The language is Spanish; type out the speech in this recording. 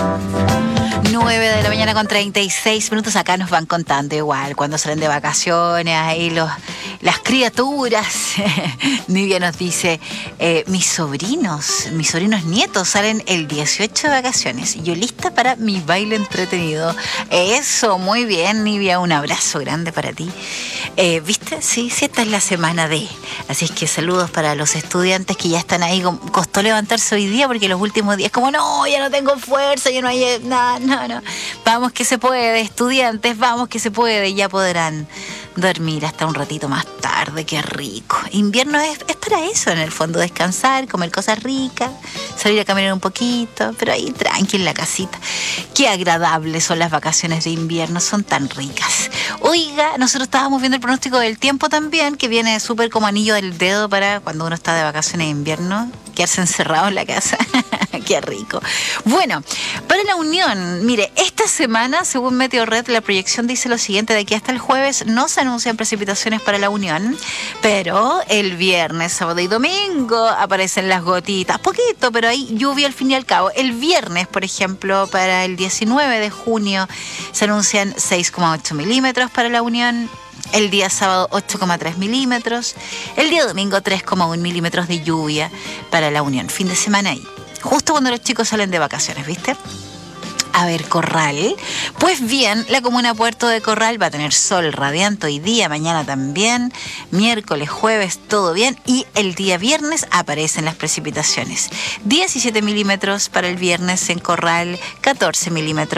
9 de la mañana con 36 minutos. Acá nos van contando igual cuando salen de vacaciones ahí las criaturas. Nivia nos dice, mis sobrinos nietos salen el 18 de vacaciones y yo lista para mi baile entretenido. Eso, muy bien, Nivia, un abrazo grande para ti. ¿Viste? Sí, esta es la semana de. Así es que saludos para los estudiantes que ya están ahí. Costó levantarse hoy día porque los últimos días como, no, ya no tengo fuerza, ya no hay nada, no. Vamos que se puede, estudiantes, vamos que se puede. Ya podrán dormir hasta un ratito más tarde, qué rico. Invierno es para eso, en el fondo, descansar, comer cosas ricas, salir a caminar un poquito, pero ahí tranqui en la casita. Qué agradables son las vacaciones de invierno, son tan ricas. Oiga, nosotros estábamos viendo el pronóstico del tiempo también, que viene súper como anillo del dedo para cuando uno está de vacaciones de invierno, quedarse encerrado en la casa. Qué rico. Bueno, para la Unión, mire, esta semana, según Meteorred, la proyección dice lo siguiente: de aquí hasta el jueves no se anuncian precipitaciones para la Unión, pero el viernes, sábado y domingo aparecen las gotitas, poquito, pero hay lluvia al fin y al cabo. El viernes, por ejemplo, para el 19 de junio se anuncian 6,8 milímetros para la Unión. El día sábado 8,3 milímetros. El día domingo 3,1 milímetros de lluvia para la Unión. Fin de semana ahí. Justo cuando los chicos salen de vacaciones, ¿viste? A ver, Corral. Pues bien, la comuna Puerto de Corral va a tener sol radiante hoy día, mañana también, miércoles, jueves, todo bien. Y el día viernes aparecen las precipitaciones. 17 milímetros para el viernes en Corral, 14 milímetros